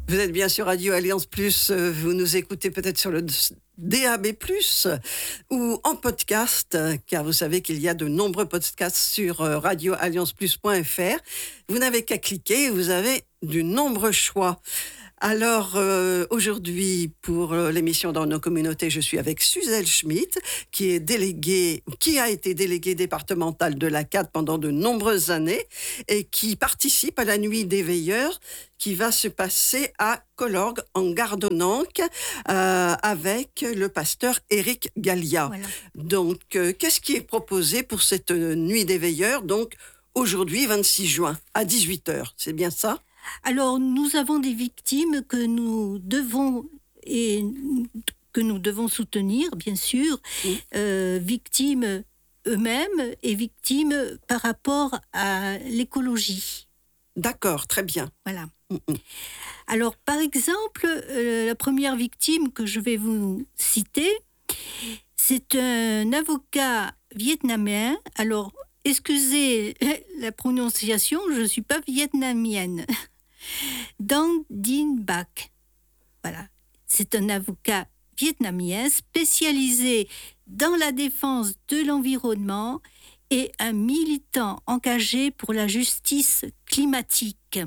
Vous êtes bien sur Radio Alliance Plus, vous nous écoutez peut-être sur le DAB+, ou en podcast, car vous savez qu'il y a de nombreux podcasts sur radioallianceplus.fr. Vous n'avez qu'à cliquer, vous avez de nombreux choix. Alors, aujourd'hui, pour l'émission Dans nos communautés, je suis avec Suzelle Schmitt, qui a été déléguée départementale de la CAD pendant de nombreuses années et qui participe à la nuit des veilleurs qui va se passer à Collorges, en Gardonanque, avec le pasteur Éric Gallia. Voilà. Donc, qu'est-ce qui est proposé pour cette nuit des veilleurs? Donc, aujourd'hui, 26 juin, à 18h, c'est bien ça? Alors, nous avons des victimes que nous devons soutenir, bien sûr, victimes eux-mêmes et victimes par rapport à l'écologie. D'accord, très bien. Voilà. Alors, par exemple, la première victime que je vais vous citer, c'est un avocat vietnamien. Alors, excusez la prononciation, je ne suis pas vietnamienne. Dang Dinh Bac. Voilà. C'est un avocat vietnamien spécialisé dans la défense de l'environnement et un militant engagé pour la justice climatique.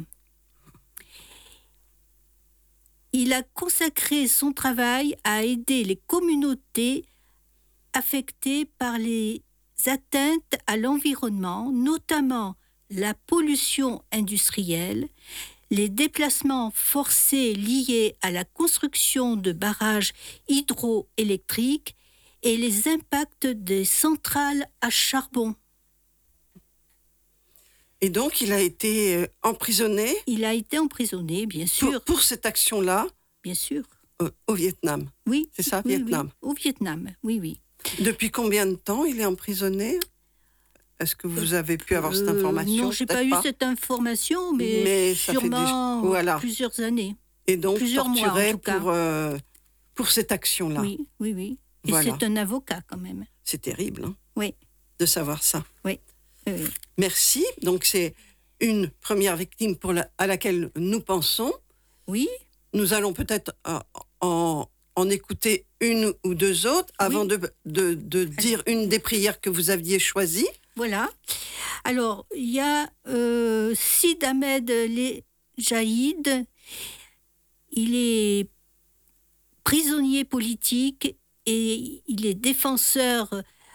Il a consacré son travail à aider les communautés affectées par les atteintes à l'environnement, notamment la pollution industrielle, les déplacements forcés liés à la construction de barrages hydroélectriques et les impacts des centrales à charbon. Et donc, il a été emprisonné? Il a été emprisonné, bien sûr. Pour cette action-là? Bien sûr. Au Vietnam? Oui. C'est ça, oui, Vietnam? Oui, au Vietnam, oui. Depuis combien de temps il est emprisonné? Est-ce que vous avez pu avoir cette information? Non, je n'ai pas eu cette information, mais sûrement plusieurs années. Et donc, plusieurs mois, en tout cas. Pour cette action-là? Oui. Et voilà. C'est un avocat, quand même. C'est terrible, hein, oui. de savoir ça. Oui. Merci. Donc, c'est une première victime à laquelle nous pensons. Oui. Nous allons peut-être en écouter une ou deux autres avant de dire une des prières que vous aviez choisies. Voilà. Alors, il y a Sid Ahmed Jaïd. Il est prisonnier politique et il est défenseur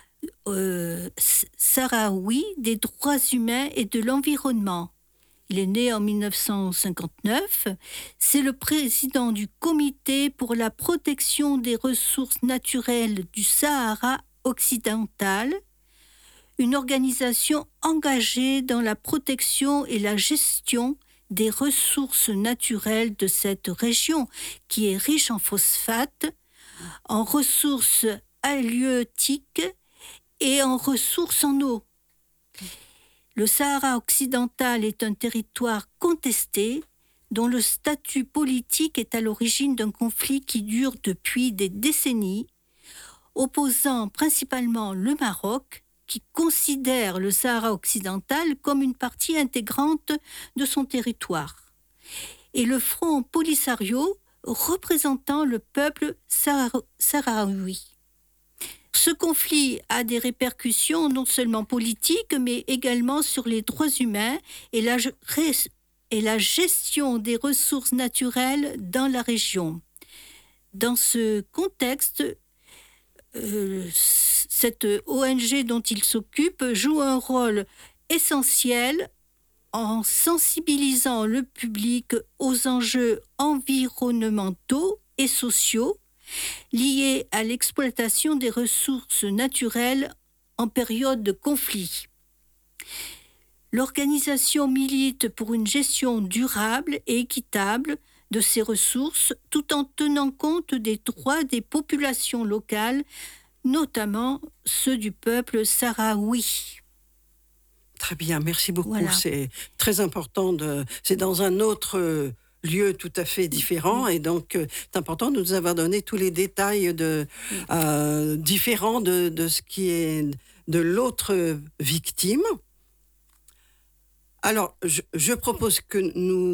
sahraoui des droits humains et de l'environnement. Il est né en 1959. C'est le président du Comité pour la protection des ressources naturelles du Sahara occidental, une organisation engagée dans la protection et la gestion des ressources naturelles de cette région qui est riche en phosphates, en ressources halieutiques et en ressources en eau. Le Sahara occidental est un territoire contesté dont le statut politique est à l'origine d'un conflit qui dure depuis des décennies, opposant principalement le Maroc, qui considère le Sahara occidental comme une partie intégrante de son territoire, et le Front Polisario représentant le peuple sahraoui. Ce conflit a des répercussions non seulement politiques, mais également sur les droits humains et la gestion des ressources naturelles dans la région. Dans ce contexte, cette ONG dont il s'occupe joue un rôle essentiel en sensibilisant le public aux enjeux environnementaux et sociaux liés à l'exploitation des ressources naturelles en période de conflit. L'organisation milite pour une gestion durable et équitable de ces ressources tout en tenant compte des droits des populations locales, notamment ceux du peuple sahraoui. Très bien, merci beaucoup. Voilà. C'est très important. C'est dans un autre lieu tout à fait différent, et donc c'est important de nous avoir donné tous les détails différents de ce qui est de l'autre victime. Alors, je propose que nous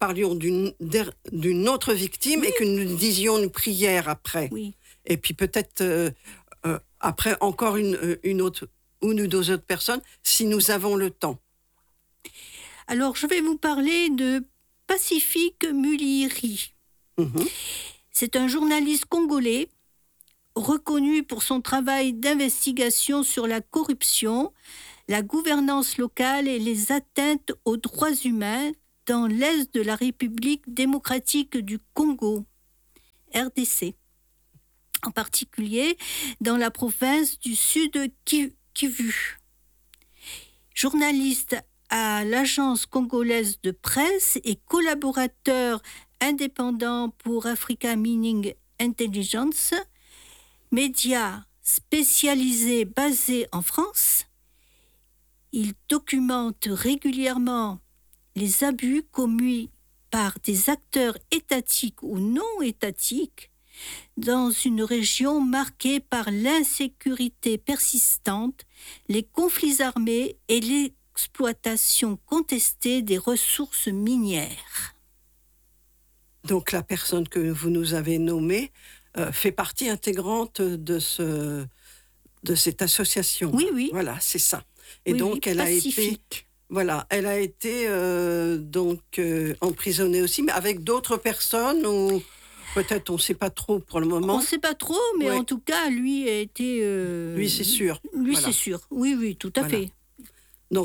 parlions d'une autre victime et que nous disions une prière après. Oui. Et puis peut-être après encore une autre, une ou deux autres personnes, si nous avons le temps. Alors, je vais vous parler de Pacifique Muliri. Mhm. C'est un journaliste congolais reconnu pour son travail d'investigation sur la corruption, la gouvernance locale et les atteintes aux droits humains dans l'est de la République démocratique du Congo, RDC. En particulier dans la province du Sud Kivu. Journaliste à l'agence congolaise de presse et collaborateur indépendant pour Africa Mining Intelligence, média spécialisé basé en France, il documente régulièrement les abus commis par des acteurs étatiques ou non étatiques dans une région marquée par l'insécurité persistante, les conflits armés et l'exploitation contestée des ressources minières. Donc la personne que vous nous avez nommée fait partie intégrante de cette association. Oui, oui. Voilà, c'est ça. Et oui, donc oui, elle Pacifique. elle a été emprisonnée aussi, mais avec d'autres personnes ou peut-être on ne sait pas trop pour le moment. On ne sait pas trop, mais en tout cas, lui a été... Lui, c'est sûr. Lui, c'est sûr. Oui, oui, tout à fait. Donc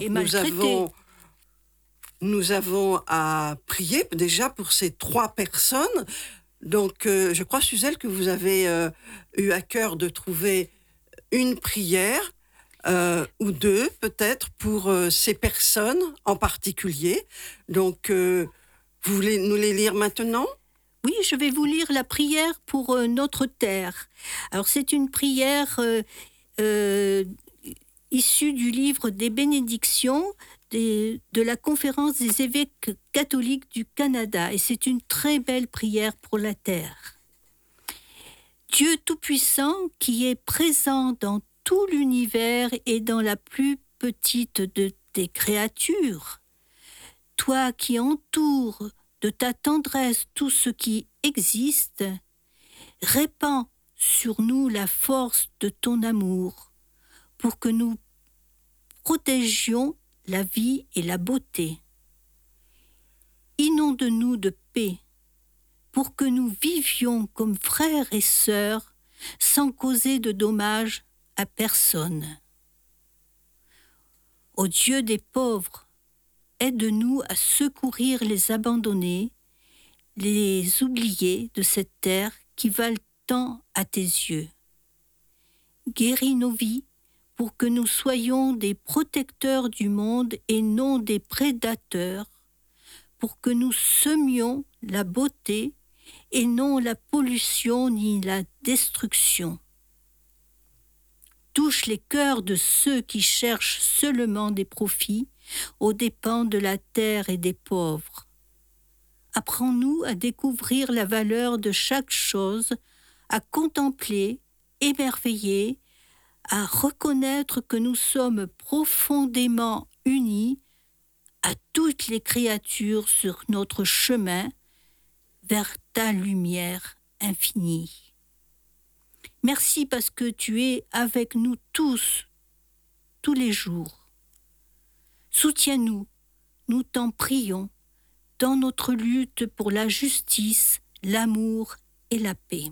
nous avons à prier déjà pour ces 3 personnes. Donc je crois, Suzelle, que vous avez eu à cœur de trouver une prière ou 2 peut-être pour ces personnes en particulier. Donc vous voulez nous les lire maintenant ? Oui, je vais vous lire la prière pour notre terre. Alors c'est une prière issue du livre des bénédictions de la conférence des évêques catholiques du Canada. Et c'est une très belle prière pour la terre. Dieu Tout-Puissant qui est présent dans tout l'univers et dans la plus petite de tes créatures, toi qui entoures de ta tendresse tout ce qui existe, répands sur nous la force de ton amour pour que nous protégions la vie et la beauté. Inonde-nous de paix pour que nous vivions comme frères et sœurs sans causer de dommages à personne. Ô Dieu des pauvres, aide-nous à secourir les abandonnés, les oubliés de cette terre qui valent tant à tes yeux. Guéris nos vies pour que nous soyons des protecteurs du monde et non des prédateurs, pour que nous semions la beauté et non la pollution ni la destruction. Touche les cœurs de ceux qui cherchent seulement des profits aux dépens de la terre et des pauvres. Apprends-nous à découvrir la valeur de chaque chose, à contempler, émerveiller, à reconnaître que nous sommes profondément unis à toutes les créatures sur notre chemin vers ta lumière infinie. Merci parce que tu es avec nous tous les jours. Soutiens-nous, nous t'en prions, dans notre lutte pour la justice, l'amour et la paix.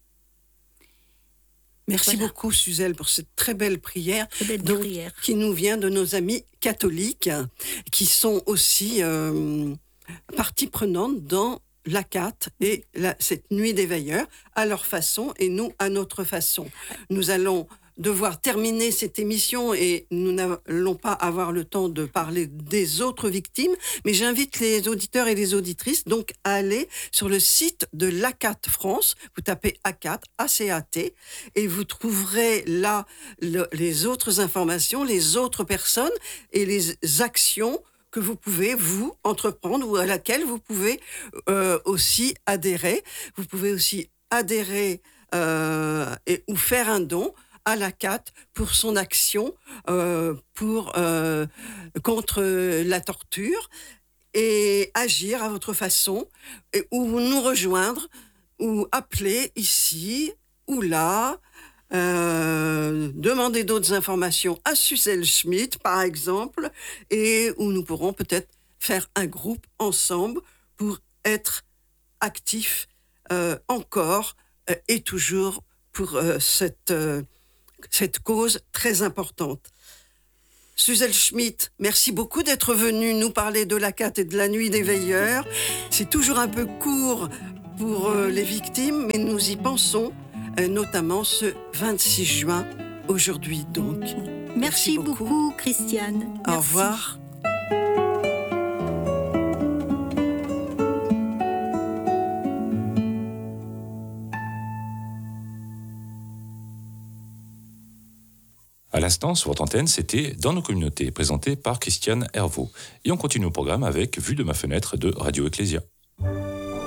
Merci beaucoup, Suzelle, pour cette très belle prière, prière qui nous vient de nos amis catholiques, qui sont aussi partie prenante dans l'ACAT et cette nuit des veilleurs, à leur façon et nous à notre façon. Nous allons devoir terminer cette émission et nous n'allons pas avoir le temps de parler des autres victimes, mais j'invite les auditeurs et les auditrices donc à aller sur le site de l'ACAT France, vous tapez ACAT, A-C-A-T, et vous trouverez là les autres informations, les autres personnes et les actions que vous pouvez, vous, entreprendre ou à laquelle vous pouvez aussi adhérer. Vous pouvez aussi adhérer ou faire un don à l'ACAT pour son action contre la torture et agir à votre façon, ou nous rejoindre, ou appeler ici ou là, demander d'autres informations à Suzelle Schmitt, par exemple, et où nous pourrons peut-être faire un groupe ensemble pour être actifs encore et toujours pour cette cause très importante. Suzelle Schmitt, merci beaucoup d'être venue nous parler de l'ACAT et de la nuit des veilleurs. C'est toujours un peu court pour les victimes, mais nous y pensons, notamment ce 26 juin, aujourd'hui donc. Merci beaucoup, Christiane. Merci. Au revoir. À l'instant, sur votre antenne, c'était Dans nos communautés, présenté par Christiane Hervaux. Et on continue au programme avec Vue de ma fenêtre de Radio Ecclésia.